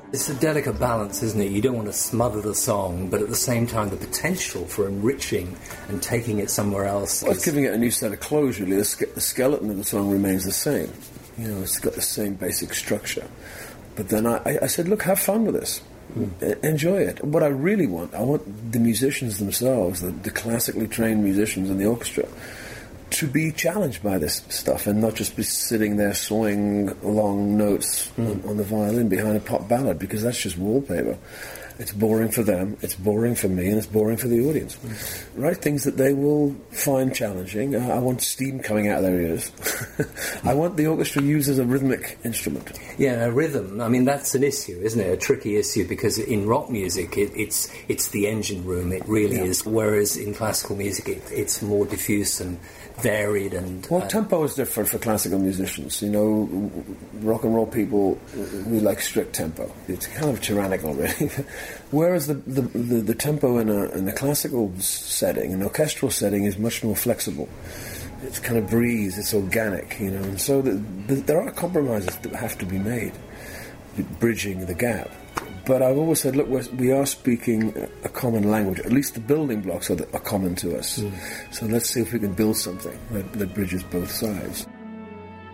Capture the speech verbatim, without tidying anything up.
It's a delicate balance, isn't it? You don't want to smother the song, but at the same time, the potential for enriching and taking it somewhere else. Well, is... it's giving it a new set of clothes, really. The, ske- the skeleton of the song remains the same. You know, it's got the same basic structure. But then I, I said, look, have fun with this. Mm. Enjoy it. What I really want, I want the musicians themselves, the, the classically trained musicians in the orchestra, to be challenged by this stuff and not just be sitting there sawing long notes mm. on, on the violin behind a pop ballad, because that's just wallpaper. It's boring for them, it's boring for me, and it's boring for the audience. Mm. Write things that they will find challenging. Uh, I want steam coming out of their ears. I want the orchestra used as a rhythmic instrument. Yeah, a rhythm. I mean, that's an issue, isn't it? A tricky issue, because in rock music, it, it's it's the engine room. It really yeah. is. Whereas in classical music, it, it's more diffuse and varied. And well, uh, tempo is different for classical musicians. You know, rock and roll people, we like strict tempo. It's kind of tyrannical, really. Whereas the the, the, the tempo in a, in a classical setting, an orchestral setting, is much more flexible. It's kind of breeze, it's organic, you know, and so the, the, there are compromises that have to be made, bridging the gap. But I've always said, look, we're, we are speaking a common language. At least the building blocks are, the, are common to us. Mm. So let's see if we can build something that, that bridges both sides.